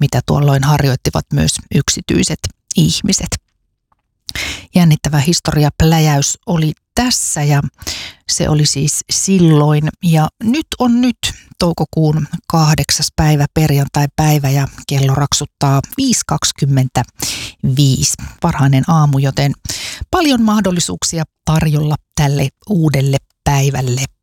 mitä tuolloin harjoittivat myös yksityiset ihmiset. Jännittävä historiapläjäys oli tässä ja se oli siis silloin. Ja nyt on toukokuun 8. päivä, perjantai-päivä ja kello raksuttaa 5.25. Varhainen aamu, joten paljon mahdollisuuksia tarjolla tälle uudelle päivälle.